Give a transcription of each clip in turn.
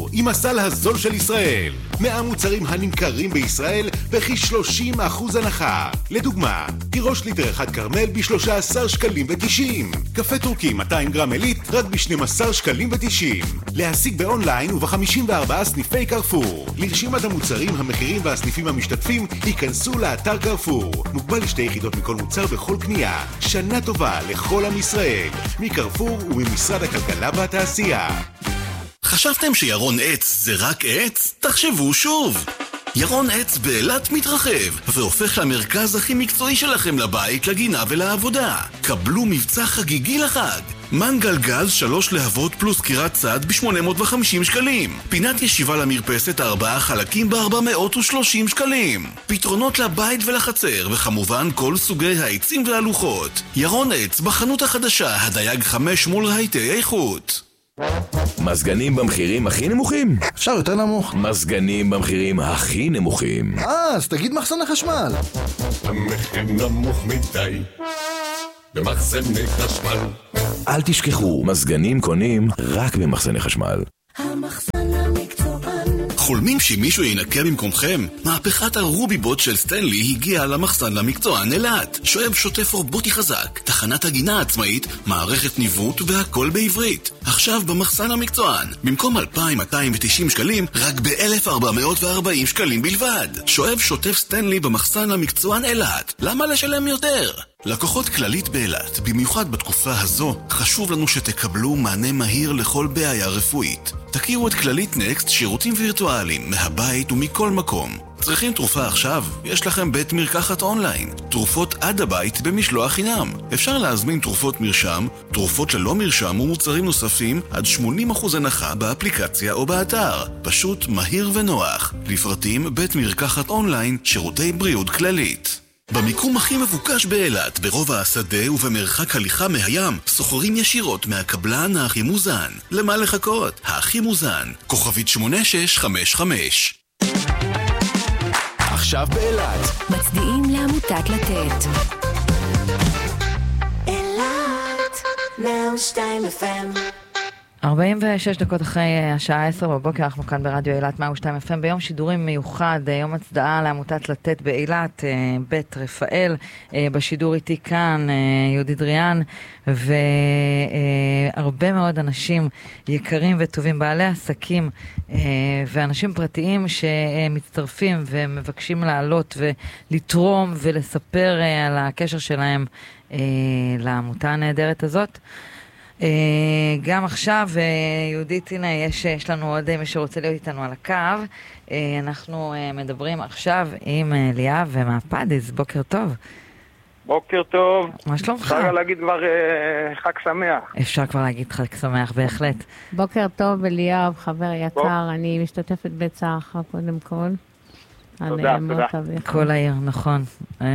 קרפור, עם הסל הזול של ישראל. 100 מוצרים הנמכרים בישראל בכ-30% הנחה. לדוגמה, תירוש ליטר אחד קרמל ב-13 שקלים ו90. קפה טורקי 200 גרם עילית רק ב-12 שקלים ו90. להשיג באונליין וב-54 סניפי קרפור. לרשימת המוצרים, המחירים והסניפים המשתתפים, ייכנסו לאתר קרפור. מוגבל לשתי יחידות מכל מוצר בכל קנייה. שנה טובה לכל עם ישראל. מקרפור וממשרד הכלכלה והתעשייה. חשבתם שירון עץ זה רק עץ? תחשבו שוב! ירון עץ באילת מתרחב והופך למרכז הכי מקצועי שלכם לבית, לגינה ולעבודה. קבלו מבצע חגיגי לחג. מנגל גז 3 להבות פלוס קירת צד ב-850 שקלים. פינת ישיבה למרפסת 4 חלקים ב-430 שקלים. פתרונות לבית ולחצר, וכמובן כל סוגי העצים והלוחות. ירון עץ בחנות החדשה, הדייג 5 מול רהיטי איכות. מזגנים במחירים הכי נמוכים? אפשר יותר נמוך. מזגנים במחירים הכי נמוכים. אז תגיד מחסני חשמל. המחיר נמוך מדי במחסני חשמל. אל תשכחו, מזגנים קונים רק במחסני חשמל. המחסן המקצוען. חולמים שמישהו ינקה במקומכם? מהפכת הרוביבוט של סטנלי הגיעה למחסן למקצוען אילת. שואב שוטף רובוטי חזק, תחנת הגינה עצמאית, מערכת ניווט והכל בעברית. עכשיו במחסן המקצוען, במקום 2,290 שקלים, רק ב-1,440 שקלים בלבד. שואב שוטף סטנלי במחסן המקצוען אילת. למה לשלם יותר? לקוחות כללית באילת, במיוחד בתקופה הזו, חשוב לנו שתקבלו מענה מהיר לכל בעיה רפואית. תכירו את כללית נקסט, שירותים וירטואליים, מהבית ומכל מקום. צריכים תרופה עכשיו? יש לכם בית מרקחת אונליין. תרופות עד הבית במשלוח חינם. אפשר להזמין תרופות מרשם, תרופות ללא מרשם ומוצרים נוספים עד 80% הנחה באפליקציה או באתר. פשוט מהיר ונוח. לפרטים בית מרקחת אונליין, שירותי בריאות כללית. במיקום הכי מבוקש באילת, ברובע השדה ובמרחק הליכה מהים, סוחרים ישירות מהקבלן הכי מוזן. למה לחכות? הכי מוזן. כוכבית 8655. עכשיו באילת. מצדיעים לעמותת לתת. אילת, 102 FM. 46 דקות אחרי השעה 10 בבוקר, אנחנו כאן ברדיו אילת 102 FM ביום שידורים מיוחד, יום הצדעה לעמותת לתת באילת, בית רפאל. בשידור איתי כאן יהודית דריאן והרבה מאוד אנשים יקרים וטובים, בעלי עסקים ואנשים פרטיים שמצטרפים ומבקשים לעלות ולתרום ולספר על הקשר שלהם לעמותה הנהדרת הזאת. גם עכשיו, יהודית, הנה, יש לנו עוד מי שרוצה להיות איתנו על הקו. אנחנו מדברים עכשיו עם ליאב ומהפדיס. בוקר טוב. בוקר טוב. מה שלומך? אפשר להגיד כבר חג שמח. אפשר כבר להגיד חג שמח, בהחלט. בוקר טוב, ליאב, חבר יקר. אני משתתפת בצערך קודם כל. תודה, תודה. כל העיר, נכון.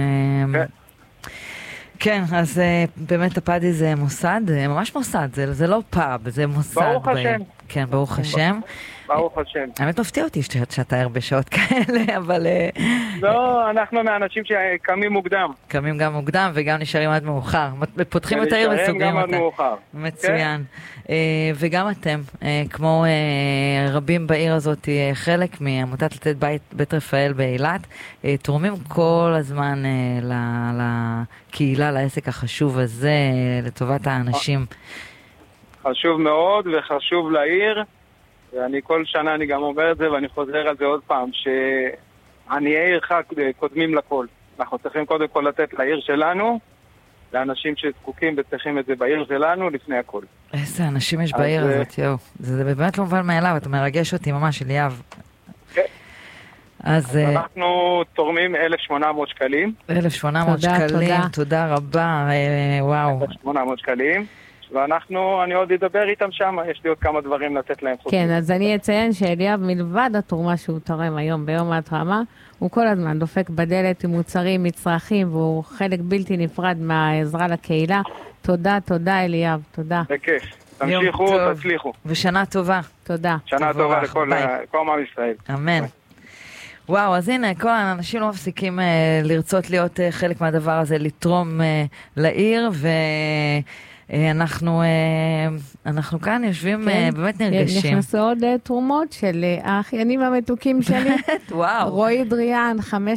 כן, אז באמת הפאדי זה מוסד, ממש מוסד, זה לא פאב, זה מוסד. ברוך השם. כן, ברוך השם. ברוך השם. האמת מפתיע אותי שאתה הרבה שעות כאלה, אבל... לא, אנחנו מהאנשים שקמים מוקדם. קמים גם מוקדם וגם נשארים עד מאוחר. פותחים את העיר וסוגרים אותה. גם עד מאוחר. מצוין. וגם אתם, כמו רבים בעיר הזאת, חלק מעמותת לתת בית רפאל באילת, תורמים כל הזמן לקהילה, לעסק החשוב הזה, לטובת האנשים. חשוב מאוד וחשוב לעיר. ואני כל שנה אני גם אומר את זה ואני חוזר על זה עוד פעם, שעניי עירך קודמים לכל. אנחנו צריכים קודם כל לתת לעיר שלנו, לאנשים שזקוקים וצריכים את זה בעיר שלנו לפני הכל. איזה אנשים יש בעיר הזאת, יו. זה באמת לא מובן מאליו, אתה מרגש אותי ממש, ליאב. כן. אז אנחנו תורמים 1,800 שקלים. 1,800 שקלים, תודה רבה, וואו. 1,800 שקלים. ואני עוד אדבר איתם שם, יש לי עוד כמה דברים לתת להם. כן, אז אני אציין שאליאב מלבד התרומה שהוא תורם היום ביום ההתרמה, הוא כל הזמן דופק בדלת עם מוצרים, מצרכים, והוא חלק בלתי נפרד מהעזרה לקהילה. תודה, תודה אליאב, תודה. בכיף, תמשיכו, תצליחו. ושנה טובה. תודה. שנה טובה לכל עם ישראל. אמן. וואו, אז הנה, כל האנשים לא מפסיקים לרצות להיות חלק מהדבר הזה, לתרום לעיר, אנחנו אנחנו כאן יושבים באמת נרגשים. נכנסו עוד תרומות של האחיינים המתוקים שלי. וואו. רועי דריאן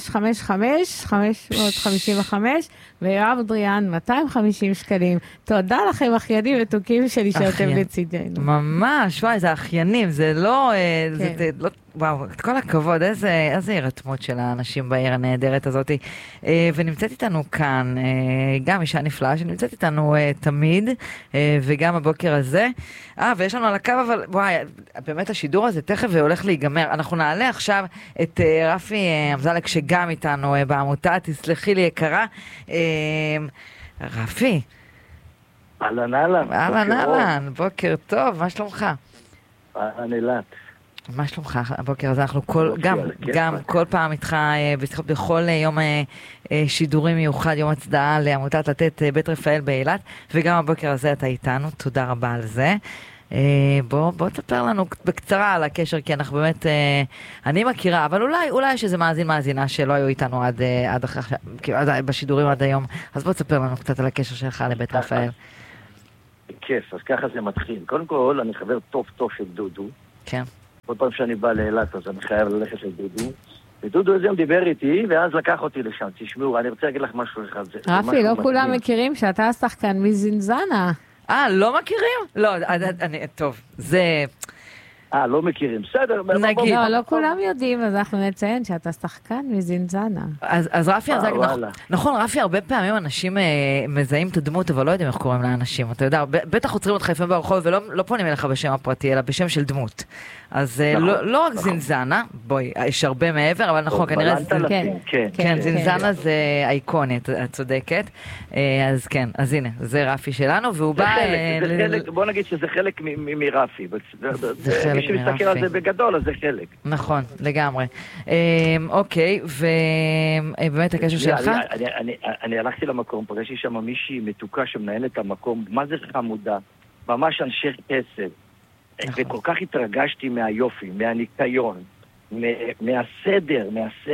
555, ויואב דריאן 250 שקלים. תודה לכם, אחיינים מתוקים שלי, שאתם לצידנו. ממש, וואי, זה אחיינים, זה לא... וואו, את כל הכבוד, איזה הירתמות של האנשים בעיר הנהדרת הזאת. ונמצאת איתנו כאן גם אישה נפלאה שנמצאת איתנו תמיד, וגם הבוקר הזה. ויש לנו על הקו, אבל וואי, באמת השידור הזה תכף והולך להיגמר. אנחנו נעלה עכשיו את רפי אמזלג שגם איתנו בעמותה, תסלחי לי יקרה. רפי. אהלן אהלן. אהלן אהלן, בוקר טוב, מה שלומך? אהלן אילת. מה שלומך הבוקר הזה? אנחנו גם כל פעם איתך בשיחות בכל יום שידורים מיוחד, יום הצדעה לעמותת לתת בית רפאל באילת, וגם הבוקר הזה אתה איתנו, תודה רבה על זה. בוא תספר לנו בקצרה על הקשר, כי אנחנו באמת, אני מכירה, אבל אולי יש איזה מאזינה שלא היו איתנו עד בשידורים עד היום, אז בוא תספר לנו קצת על הקשר שלך לבית רפאל. כיף, אז ככה זה מתחיל. קודם כל, אני חבר טוב של דודו. כן. כל פעם שאני בא לאילת, אז אני חייב ללכת לדודו. ודודו איזה דיבר איתי, ואז לקח אותי לשם. תשמעו, אני רוצה להגיד לך משהו אחד. רפי, לא כולם מכירים שאתה השחקן מזינזנה. לא מכירים? לא, טוב, זה... לא מכירים, בסדר. נגיד. לא כולם יודעים, אז אנחנו נציין שאתה שחקן מזינזנה. אז רפי, נכון, רפי, הרבה פעמים אנשים מזהים את הדמות, אבל לא יודעים איך קוראים לאנשים. אתה יודע, בטח עוצרים אותך לפעמים ברחוב, ולא פונים אליך בשם הפרטי, אלא בשם של דמות. אז לא רק זינזנה, בואי, יש הרבה מעבר, אבל נכון, כנראה... כן, זינזנה זה אייקוני, את צודקת. אז כן, אז הנה, זה רפי שלנו, והוא בא... בוא נגיד שזה חלק מרפי. זה חלק מי שמסתכל על זה בגדול, אז זה חלק. נכון, לגמרי. אוקיי, ובאמת הקשר שלך? אני הלכתי למקום, פגשתי שם מישהי מתוקה שמנהלת את המקום, מה זה חמודה? ממש אנשי חסד. וכל כך התרגשתי מהיופי, מהניקיון, מהסדר,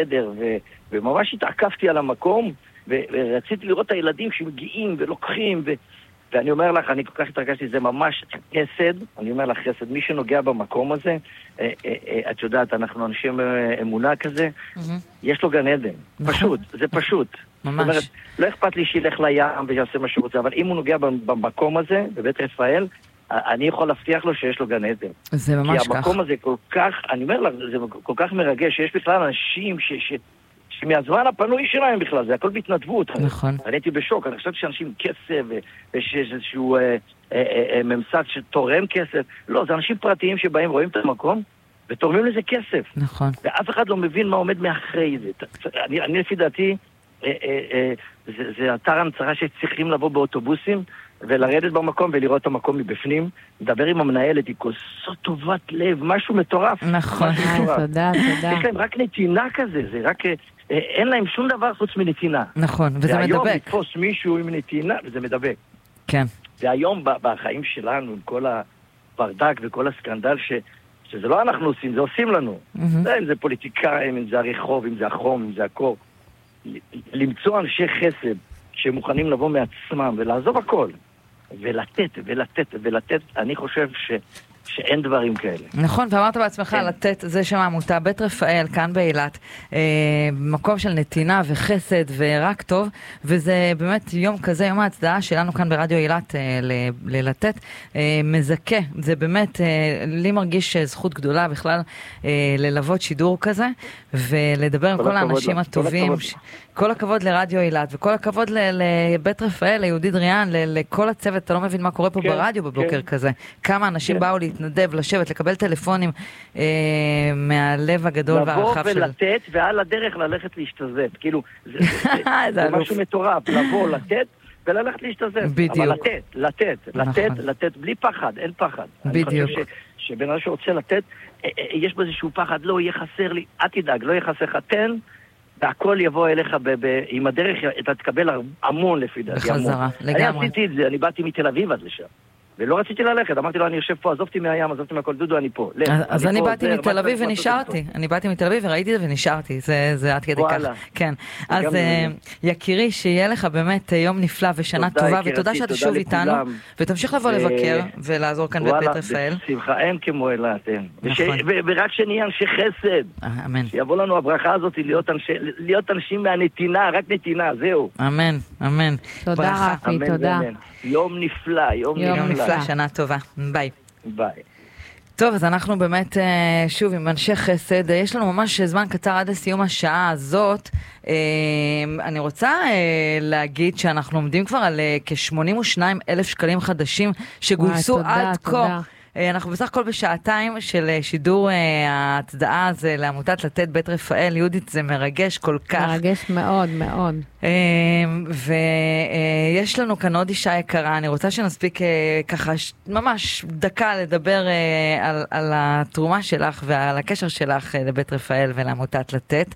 וממש התעקפתי על המקום, ורציתי לראות את הילדים שמגיעים ולוקחים, ואני אומר לך, אני כל כך התרגשתי, זה ממש חסד, אני אומר לך חסד, מי שנוגע במקום הזה, את יודעת, אנחנו אנשים אמונה כזה, יש לו גן עדן, פשוט, זה פשוט. ממש. זאת אומרת, לא אכפת לי שילך לים ויעשה מה שרוצה, אבל אם הוא נוגע במקום הזה, בבית רפאל, אני יכול להבטיח לו שיש לו גן עדן. זה ממש כך. כי המקום הזה כל כך, אני אומר לך, זה כל כך מרגש, שיש בכלל אנשים שמהזמן הפנוי שלהם בכלל, זה הכל בהתנדבות. נכון. אני הייתי בשוק, אני חשבתי שאנשים כסף, ויש איזשהו ממסד שתורם כסף. לא, זה אנשים פרטיים שבאים, רואים את המקום, ותורמים לזה כסף. נכון. ואף אחד לא מבין מה עומד מאחרי זה. אני לפי דעתי, זה אתר הנצחה שצריכים לבוא באוטובוסים, ולרדת במקום ולראות את המקום מבפנים, לדבר עם המנהלת, היא כוסות טובת לב, משהו מטורף. נכון, תודה. יש להם רק נתינה כזה, זה רק, אין להם שום דבר חוץ מנתינה. נכון, וזה מדבק. והיום לתפוס מישהו עם נתינה, וזה מדבק. כן. והיום בחיים שלנו, עם כל הברדק וכל הסקנדל, שזה לא אנחנו עושים, זה עושים לנו. אם זה פוליטיקאים, אם זה הרחוב, אם זה החום, אם זה הקור. למצוא אנשי חסד שמוכנים לבוא מעצמם ולעזוב הכל. ולתת, אני חושב שאין דברים כאלה. נכון, ואמרת בעצמך לתת, זה שם העמותה, בית רפאל, כאן באילת, מקום של נתינה וחסד ורק טוב, וזה באמת יום כזה, יום ההצדעה שלנו כאן ברדיו אילת ללתת, מזכה, זה באמת, לי מרגיש זכות גדולה בכלל ללוות שידור כזה, ולדבר עם כל האנשים הטובים, כל הכבוד לרדיו אילת, וכל הכבוד לבית רפאל, ליהודי דריאן, לכל הצוות, אתה לא מבין מה קורה פה ברדיו בבוקר כזה. כמה אנשים באו להתנדב, לשבת, לקבל טלפונים מהלב הגדול והרחב של... לבוא ולתת, ועל הדרך ללכת להשתזף. כאילו, זה משהו מטורף, לבוא, לתת, וללכת להשתזף. בדיוק. אבל לתת, בלי פחד, אין פחד. בדיוק. אני חושב שבן אדם שרוצה לתת, יש בו איזשהו פחד, לא יהיה חסר לי, אל תדאג, לא יהיה חסר לך, תן, והכל יבוא אליך עם הדרך, אתה תקבל המון לפי דעתי. בחזרה, לגמרי. אני עשיתי את זה, אני באתי מתל אביב עד לשם. ולא רציתי ללכת, אמרתי לו, אני יושב פה, עזובתי מהים, עזובתי מהכל, דודו, אני פה. אז אני באתי מתל אביב ונשארתי. אני באתי מתל אביב וראיתי את זה ונשארתי. זה עד כדי כך. כן. אז יקירי, שיהיה לך באמת יום נפלא ושנה טובה, ותודה שאתה שוב איתנו, ותמשיך לבוא לבקר ולעזור כאן בבית רפאל. בשמחה, אין כמו אילת, אין. ורק שנהיה אנשי חסד. אמן. שיבוא לנו הברכה הזאת להיות אנשים מהנתינה, רק נתינה, זהו. אמן, אמן. תודה רפי, תודה. יום נפלא, יום נפלא, שנה טובה. ביי. ביי. טוב, אז אנחנו באמת שוב עם אנשי חסד, יש לנו ממש זמן קצר עד לסיום השעה הזאת. אני רוצה להגיד שאנחנו עומדים כבר על כ-82,000 שקלים חדשים שגויסו עד כה. אנחנו בסך הכל בשעתיים של שידור ההצדעה הזה לעמותת לתת בית רפאל. יהודית, זה מרגש כל כך. מרגש מאוד מאוד. ויש לנו כאן עוד אישה יקרה, אני רוצה שנספיק ככה ממש דקה לדבר על התרומה שלך ועל הקשר שלך לבית רפאל ולעמותת לתת.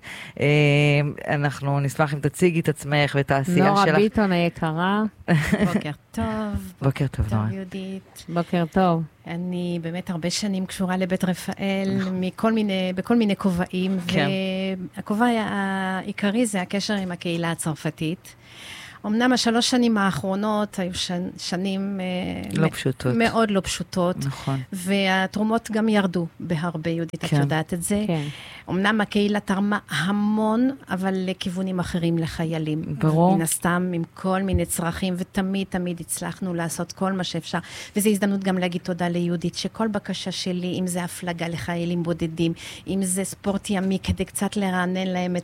אנחנו נשמח אם תציגי את עצמך ואת העשייה שלך. נורה ביטון היקרה. בוקר טוב. בוקר טוב, נורה. יהודית. בוקר טוב. אני באמת הרבה שנים קשורה לבית רפאל, בכל מיני כובעים, והכובע העיקרי זה הקשר עם הקהילה הצרפתית. אמנם 3 שנים האחרונות היו שנים לא פשוטות. מאוד לא פשוטות. נכון. והתרומות גם ירדו בהרבה, יהודית, את יודעת את זה. כן. אמנם הקהילה תרמה המון, אבל לכיוונים אחרים לחיילים. ברור. מן הסתם, עם כל מיני צרכים, ותמיד תמיד הצלחנו לעשות כל מה שאפשר. וזו הזדמנות גם להגיד תודה ליהודית, שכל בקשה שלי, אם זה הפלגה לחיילים בודדים, אם זה ספורט ימי, כדי קצת לרענן להם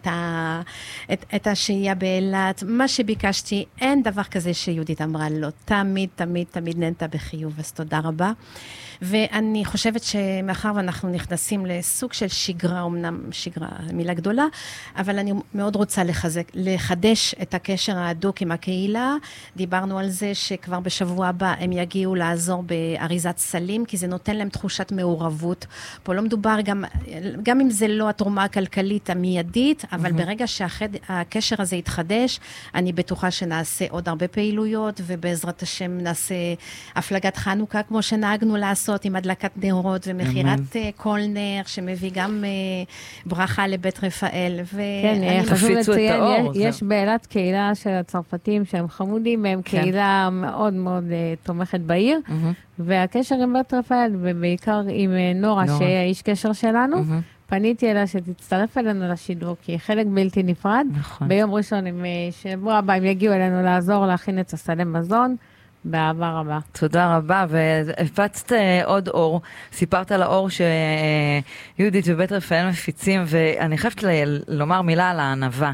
את השהייה באילת, מה שביקשתי, אין דבר כזה שיהודית אמרה לא. תמיד, תמיד, תמיד נהנתה בחיוב, אז תודה רבה. ואני חושבת שמאחר ואנחנו נכנסים לסוג של שגרה, אמנם שגרה מילה גדולה, אבל אני מאוד רוצה לחדש את הקשר ההדוק עם הקהילה. דיברנו על זה שכבר בשבוע הבא הם יגיעו לעזור באריזת סלים, כי זה נותן להם תחושת מעורבות. פה לא מדובר גם אם זה לא התרומה הכלכלית המיידית, אבל ברגע שהקשר הזה יתחדש, אני בטוחה שנעשה עוד הרבה פעילויות, ובעזרת השם נעשה הפלגת חנוכה כמו שנהגנו לעשות, עם הדלקת נרות ומחירת כל נר, שמביא גם ברכה לבית רפאל. כן, חשוב לציין, יש באילת קהילה של הצרפתים שהם חמודים, והם קהילה מאוד מאוד תומכת בעיר, והקשר עם בית רפאל, ובעיקר עם נורה, שהיא האיש קשר שלנו, פניתי אליה שתצטרף אלינו לשידור, כי היא חלק בלתי נפרד. ביום ראשון, שבוע הבא, הם יגיעו אלינו לעזור להכין את הסלי מזון, באהבה רבה. תודה רבה, והפצת עוד אור, סיפרת על האור שיהודית ובית רפאל מפיצים, ואני חייבת לומר מילה על הענווה.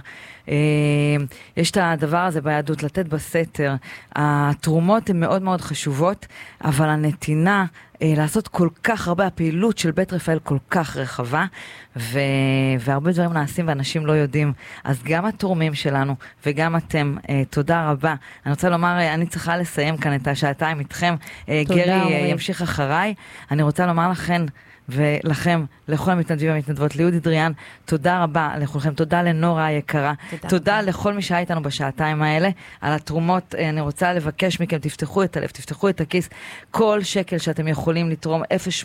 יש את הדבר הזה ביהדות, לתת בסתר. התרומות הן מאוד מאוד חשובות, אבל הנתינה, לעשות כל כך הרבה, הפעילות של בית רפאל כל כך רחבה, והרבה דברים נעשים ואנשים לא יודעים. אז גם התורמים שלנו וגם אתם, תודה רבה. אני רוצה לומר, אני צריכה לסיים כאן את השעתיים איתכם. גרי ימשיך אחריי. אני רוצה לומר ולכם, לכל המתנדבים והמתנדבות, ליהודית דריאן, תודה רבה לכולכם, תודה לנורה היקרה, תודה לכל מי שהיה איתנו בשעתיים האלה, על התרומות. אני רוצה לבקש מכם, תפתחו את הלב, תפתחו את הכיס, כל שקל שאתם יכולים לתרום,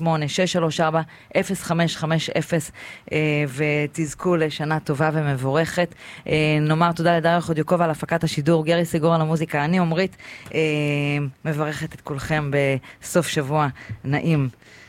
08-634-0550, ותזכו לשנה טובה ומבורכת. נאמר תודה לדריה חודיוקוב על הפקת השידור, גרי סיגור על המוזיקה, אני עומרית, מברכת את כולכם בסוף שבוע נעים.